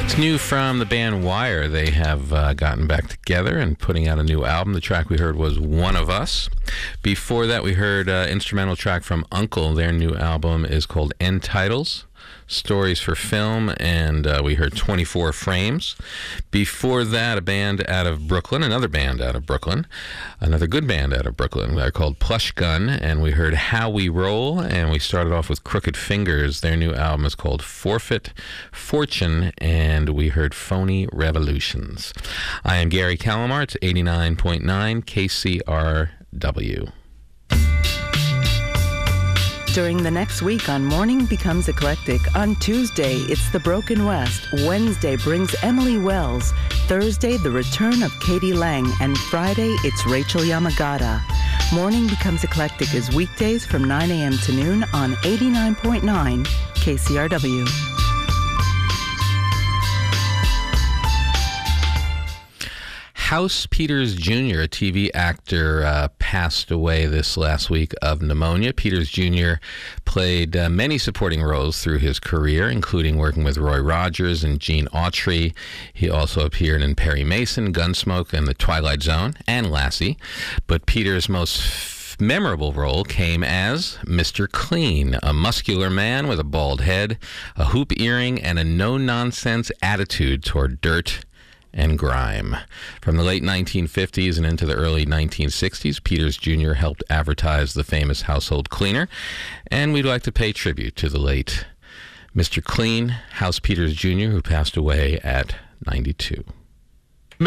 New from the band Wire. They have gotten back together and putting out a new album. The track we heard was One of Us. Before that, we heard an instrumental track from Uncle. Their new album is called End Titles, Stories for Film, and we heard 24 Frames. Before that, a band out of Brooklyn, another band out of Brooklyn, another good band out of Brooklyn. They're called Plush Gun, and we heard How We Roll, and we started off with Crooked Fingers. Their new album is called Forfeit Fortune, and we heard Phony Revolutions. I am Gary Calamar. It's 89.9 KCRW. During the next week on Morning Becomes Eclectic, on Tuesday, it's The Broken West. Wednesday brings Emily Wells. Thursday, the return of Katie Lang. And Friday, it's Rachel Yamagata. Morning Becomes Eclectic is weekdays from 9 a.m. to noon on 89.9 KCRW. House Peters Jr., a TV actor, passed away this last week of pneumonia. Peters Jr. played many supporting roles through his career, including working with Roy Rogers and Gene Autry. He also appeared in Perry Mason, Gunsmoke, and The Twilight Zone, and Lassie. But Peters' most memorable role came as Mr. Clean, a muscular man with a bald head, a hoop earring, and a no-nonsense attitude toward dirt and grime. From the late 1950s and into the early 1960s, Peters Jr. helped advertise the famous household cleaner, and we'd like to pay tribute to the late Mr. Clean, House Peters Jr., who passed away at 92.